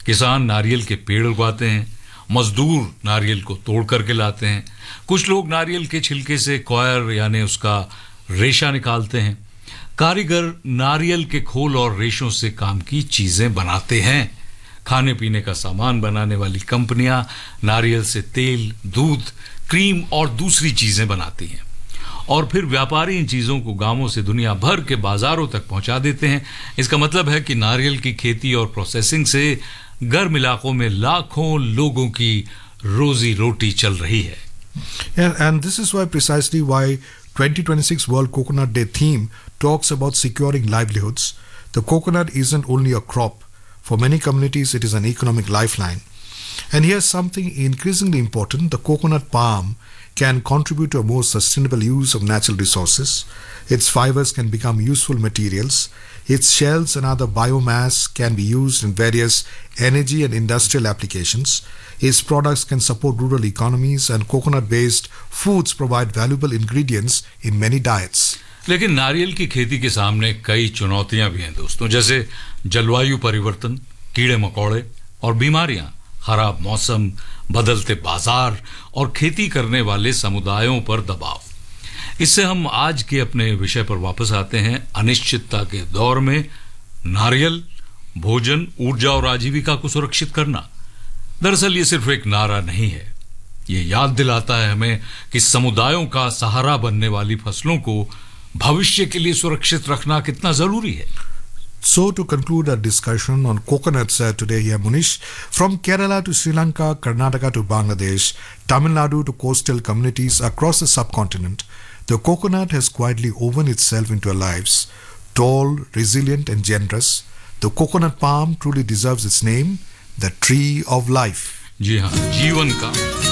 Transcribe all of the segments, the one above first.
किसान नारियल के पेड़ उगाते हैं, मजदूर नारियल को तोड़ करके लाते हैं, कुछ लोग नारियल के छिलके से कॉयर यानी उसका रेशा निकालते हैं, कारीगर नारियल के खोल और रेशों से काम की चीजें बनाते हैं, खाने पीने का सामान बनाने वाली कंपनियां नारियल से तेल, दूध, क्रीम और दूसरी चीजें बनाती हैं और फिर व्यापारी इन चीजों को गांवों से दुनिया भर के बाजारों तक पहुंचा देते हैं। इसका मतलब है कि नारियल की खेती और प्रोसेसिंग से गर्म इलाकों में लाखों लोगों की रोजी रोटी चल रही है। And this is precisely why 2026 World Coconut Day theme talks about securing livelihoods. The coconut isn't only a crop. For many communities, it is an economic lifeline. And here's something increasingly important: the coconut palm can contribute to a more sustainable use of natural resources. Its fibers can become useful materials. Its shells and other biomass can be used in various energy and industrial applications. Its products can support rural economies, and coconut-based foods provide valuable ingredients in many diets. लेकिन नारियल की खेती के सामने कई चुनौतियां भी हैं दोस्तों, जैसे जलवायु परिवर्तन, कीड़े मकोड़े और बीमारियां, खराब मौसम, बदलते बाजार और खेती करने वाले समुदायों पर दबाव। इससे हम आज के अपने विषय पर वापस आते हैं। अनिश्चितता के दौर में नारियल, भोजन, ऊर्जा और आजीविका को सुरक्षित करना, दरअसल ये सिर्फ एक नारा नहीं है, ये याद दिलाता है हमें कि समुदायों का सहारा बनने वाली फसलों को भविष्य के लिए सुरक्षित रखना कितना जरूरी है। So to conclude our discussion on coconuts today here, Munish, from Kerala to Sri Lanka, Karnataka to Bangladesh, Tamil Nadu to coastal communities across the subcontinent, the coconut has quietly woven itself into our lives. Tall, resilient and generous, the coconut palm truly deserves its name, the tree of life. जी हाँ, जीवन का।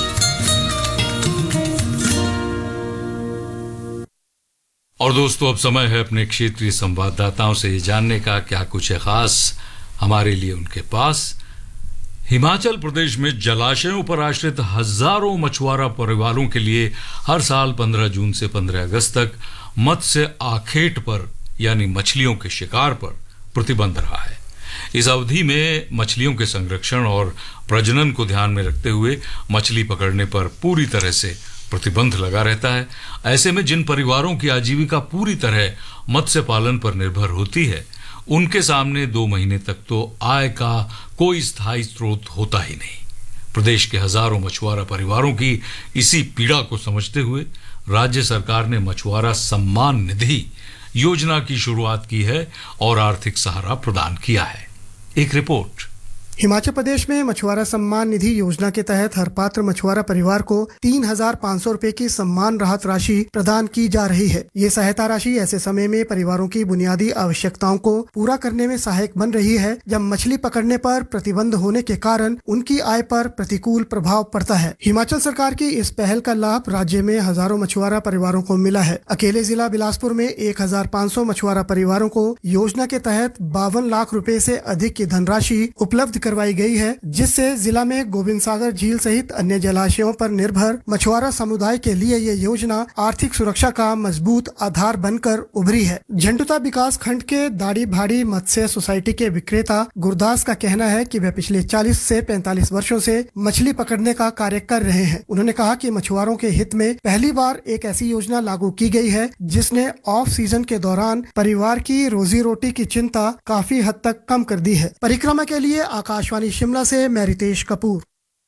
और दोस्तों, अब समय है अपने क्षेत्रीय संवाददाताओं से ये जानने का क्या कुछ है खास हमारे लिए उनके पास। हिमाचल प्रदेश में जलाशयों पर आश्रित हजारों मछुआरा परिवारों के लिए हर साल 15 जून से 15 अगस्त तक मत्स्य आखेट पर यानी मछलियों के शिकार पर प्रतिबंध रहा है। इस अवधि में मछलियों के संरक्षण और प्रजनन को ध्यान में रखते हुए मछली पकड़ने पर पूरी तरह से प्रतिबंध लगा रहता है। ऐसे में जिन परिवारों की आजीविका पूरी तरह मत्स्य पालन पर निर्भर होती है, उनके सामने 2 महीने तक तो आय का कोई स्थायी स्रोत होता ही नहीं। प्रदेश के हजारों मछुआरा परिवारों की इसी पीड़ा को समझते हुए राज्य सरकार ने मछुआरा सम्मान निधि योजना की शुरुआत की है और आर्थिक सहारा प्रदान किया है। एक रिपोर्ट। हिमाचल प्रदेश में मछुआरा सम्मान निधि योजना के तहत हर पात्र मछुआरा परिवार को 3,500 रुपए की सम्मान राहत राशि प्रदान की जा रही है। ये सहायता राशि ऐसे समय में परिवारों की बुनियादी आवश्यकताओं को पूरा करने में सहायक बन रही है जब मछली पकड़ने पर प्रतिबंध होने के कारण उनकी आय पर प्रतिकूल प्रभाव पड़ता है। हिमाचल सरकार की इस पहल का लाभ राज्य में हजारों मछुआरा परिवारों को मिला है। अकेले जिला बिलासपुर में 1,500 मछुआरा परिवारों को योजना के तहत 52 लाख रुपए से अधिक की धनराशि उपलब्ध करवाई गई है, जिससे जिला में गोविंद सागर झील सहित अन्य जलाशयों पर निर्भर मछुआरा समुदाय के लिए ये योजना आर्थिक सुरक्षा का मजबूत आधार बनकर उभरी है। झंडुता विकास खंड के दाढ़ी भाड़ी मत्स्य सोसाइटी के विक्रेता गुरदास का कहना है कि वे पिछले 40 से 45 वर्षों से मछली पकड़ने का कार्य कर रहे हैं। उन्होंने कहा कि मछुआरों के हित में पहली बार एक ऐसी योजना लागू की गई है जिसने ऑफ सीजन के दौरान परिवार की रोजी रोटी की चिंता काफी हद तक कम कर दी है। परिक्रमा के लिए आकाशवाणी शिमला से मैं Ritesh Kapoor.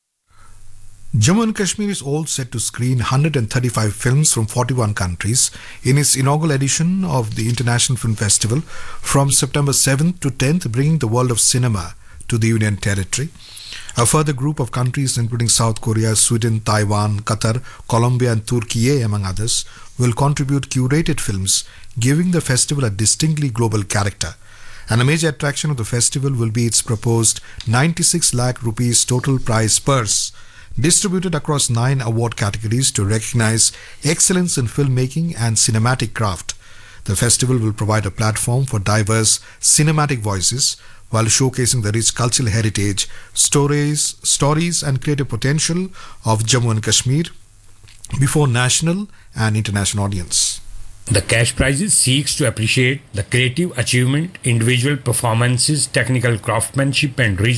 Jammu and Kashmir is all set to screen 135 films from 41 countries in its inaugural edition of the International Film Festival from September 7th to 10th, bringing the world of cinema to the Union Territory. A further group of countries including South Korea, Sweden, Taiwan, Qatar, Colombia and Turkey, among others, will contribute curated films, giving the festival a distinctly global character. And a major attraction of the festival will be its proposed 96 lakh rupees total prize purse, distributed across 9 award categories to recognize excellence in filmmaking and cinematic craft. The festival will provide a platform for diverse cinematic voices while showcasing the rich cultural heritage, stories and creative potential of Jammu and Kashmir before national and international audience. The cash prizes seeks to appreciate the creative achievement, individual performances, technical craftsmanship and regional